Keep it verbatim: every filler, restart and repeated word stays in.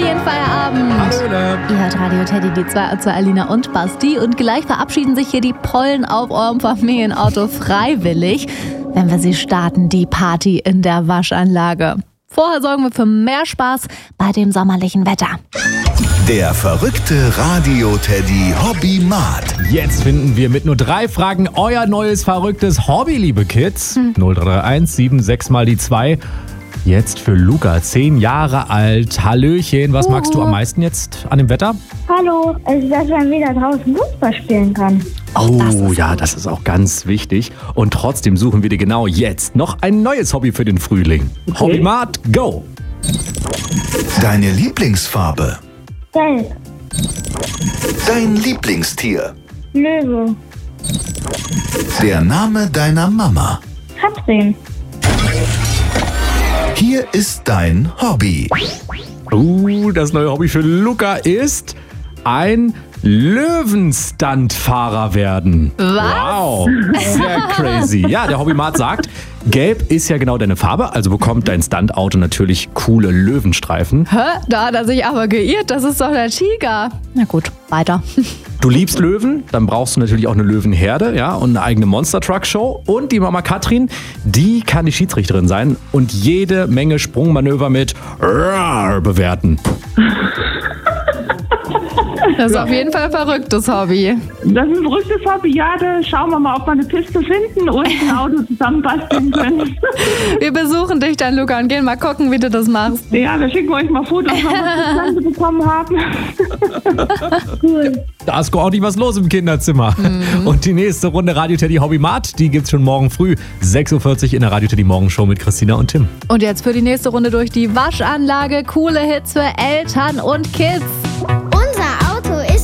Familienfeierabend. Hallo. Ihr hört Radio Teddy, die zwei zu Alina und Basti. Und gleich verabschieden sich hier die Pollen auf eurem Familienauto freiwillig, wenn wir sie starten, die Party in der Waschanlage. Vorher sorgen wir für mehr Spaß bei dem sommerlichen Wetter. Der verrückte Radio-Teddy Hobby-Mat. Jetzt finden wir mit nur drei Fragen euer neues verrücktes Hobby, liebe Kids. Hm. null drei drei eins sieben sechs mal die zwei. Jetzt für Luca, zehn Jahre alt. Hallöchen, was Uhu. magst du am meisten jetzt an dem Wetter? Hallo, also dass man wieder draußen Fußball spielen kann. Oh, das ist ja, gut. das ist auch ganz wichtig. Und trotzdem suchen wir dir genau jetzt noch ein neues Hobby für den Frühling. Okay. Hobby-Mat, go! Deine Lieblingsfarbe. Gelb, Dein Lieblingstier. Löwe, Der Name deiner Mama. Katrin, Hier ist dein Hobby. Uh, das neue Hobby für Luca ist ein Löwenstuntfahrer werden. Was? Wow, sehr crazy. Ja, der Hobbymat sagt, gelb ist ja genau deine Farbe, also bekommt dein Stuntauto natürlich coole Löwenstreifen. Hä? Da hat er sich aber geirrt. Das ist doch der Tiger. Na gut, weiter. Du liebst Löwen, dann brauchst du natürlich auch eine Löwenherde, ja, und eine eigene Monster Truck Show. Und die Mama Katrin, die kann die Schiedsrichterin sein und jede Menge Sprungmanöver mit Rar bewerten. Das ist auf jeden Fall ein verrücktes Hobby. Das ist ein verrücktes Hobby. Ja, da schauen wir mal, ob wir eine Piste finden und ein Auto zusammenbasteln können. Wir besuchen dich dann, Luca, und gehen mal gucken, wie du das machst. Ja, da schicken wir euch mal Fotos, was wir zustande bekommen haben. cool. Da ist ordentlich was los im Kinderzimmer. Mhm. Und die nächste Runde Radio Teddy Hobby-Mat, die gibt's schon morgen früh, sechs Uhr vierzig in der Radio Teddy Morgenshow mit Christina und Tim. Und jetzt für die nächste Runde durch die Waschanlage. Coole Hits für Eltern und Kids.